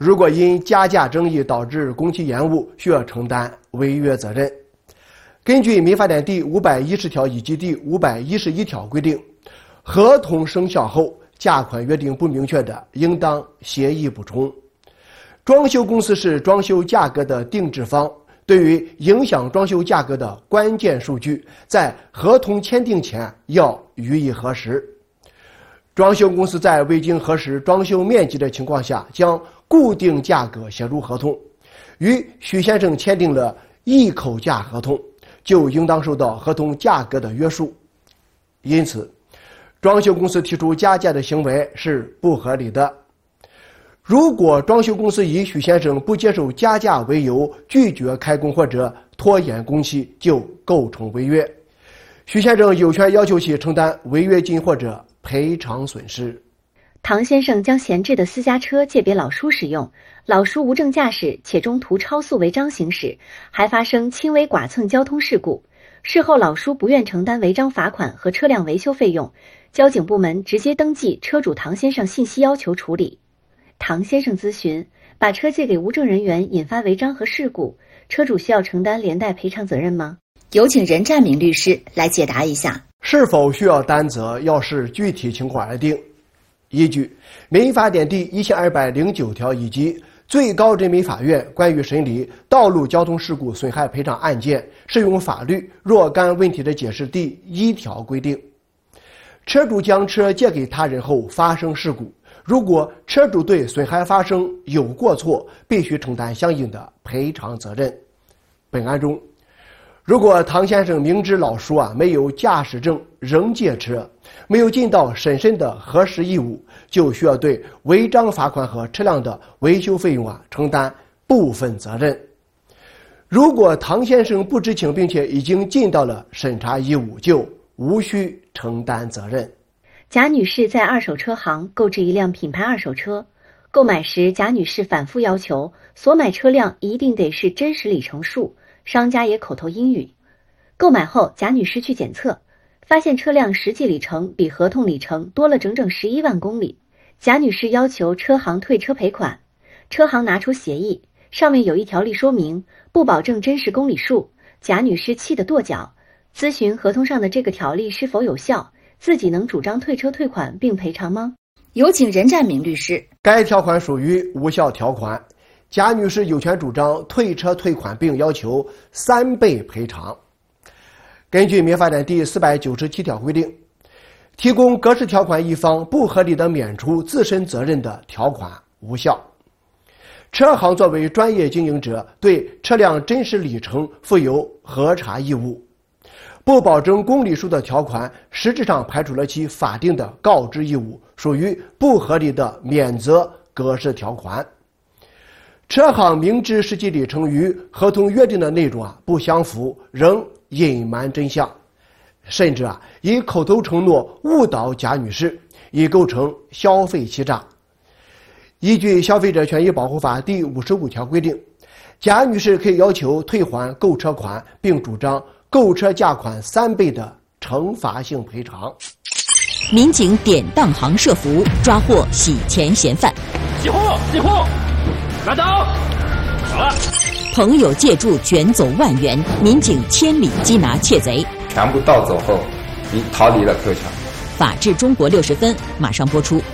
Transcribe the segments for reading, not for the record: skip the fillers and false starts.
如果因加价争议导致工期延误，需要承担违约责任。根据民法典第510条以及第511条规定，合同生效后价款约定不明确的，应当协议补充。装修公司是装修价格的定制方，对于影响装修价格的关键数据，在合同签订前要予以核实。装修公司在未经核实装修面积的情况下，将固定价格写入合同，与许先生签订了一口价合同，就应当受到合同价格的约束。因此，装修公司提出加价的行为是不合理的。如果装修公司以许先生不接受加价为由拒绝开工或者拖延工期，就构成违约。许先生有权要求其承担违约金或者赔偿损失。 唐先生将闲置的私家车借给老叔使用，老叔无证驾驶且中途超速违章行驶，还发生轻微剐蹭交通事故。事后老叔不愿承担违章罚款和车辆维修费用，交警部门直接登记车主唐先生信息要求处理。唐先生咨询，把车借给无证人员引发违章和事故，车主需要承担连带赔偿责任吗？ 有请任占明律师来解答一下。 是否需要担责，要视具体情况而定。依据《民法典》第1209条以及最高人民法院关于审理道路交通事故损害赔偿案件适用法律若干问题的解释第1条规定，车主将车借给他人后发生事故，如果车主对损害发生有过错，必须承担相应的赔偿责任。本案中，如果唐先生明知老叔没有驾驶证仍借车，没有尽到审慎的核实义务，就需要对违章罚款和车辆的维修费用承担部分责任。如果唐先生不知情并且已经尽到了审查义务，就无需承担责任。 贾女士在二手车行购置一辆品牌二手车，购买时贾女士反复要求所买车辆一定得是真实里程数，商家也口头应允。购买后贾女士去检测，发现车辆实际里程比合同里程多了整整11万公里。贾女士要求车行退车赔款，车行拿出协议，上面有一条例说明不保证真实公里数。贾女士气得跺脚，咨询合同上的这个条例是否有效，自己能主张退车退款并赔偿吗？ 有请任占明律师。 该条款属于无效条款，贾女士有权主张退车退款并要求3倍赔偿。根据民法典第497条规定，提供格式条款一方不合理的免除自身责任的条款无效。车行作为专业经营者，对车辆真实里程负有核查义务，不保证公里数的条款实质上排除了其法定的告知义务，属于不合理的免责格式条款。车行明知实际里程与合同约定的内容不相符，仍隐瞒真相，甚至以口头承诺误导贾女士，已构成消费欺诈。依据《消费者权益保护法》第55条规定，贾女士可以要求退还购车款，并主张购车价款3倍的惩罚性赔偿。 民警典当行设伏，抓获洗钱嫌犯。 起货！起货！拿走！走了。 朋友借助卷走1万元，民警千里缉拿窃贼。 全部盗走后，已逃离了客场。 法治中国60分马上播出。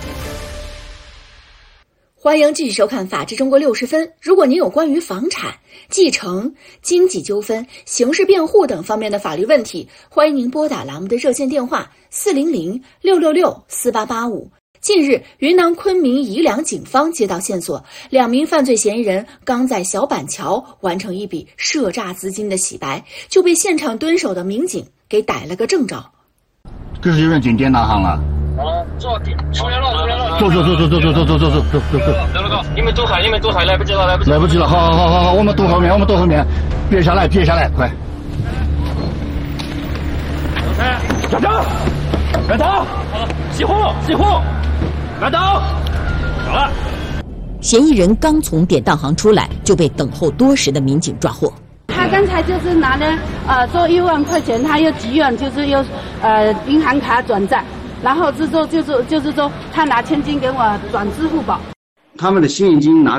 欢迎继续收看《法治中国60分》。如果您有关于房产、继承、经济纠纷、刑事辩护等方面的法律问题，欢迎您拨打栏目的热线电话400-666-4885。近日，云南昆明宜良警方接到线索，2名犯罪嫌疑人刚在小板桥完成一笔涉诈资金的洗白，就被现场蹲守的民警给逮了个正着。 这是有人进典当行了。 出来了！ 走！ 你们走开，来不及了！ 好，我们躲后面，别下来，快！ 站住！慢走！起货！慢走！走了。 嫌疑人刚从典当行出来，就被等候多时的民警抓获。 他刚才就是拿了做1万块钱，他又急用，就是用银行卡转账，然后就是说他拿现金给我转支付宝。 他们的现金拿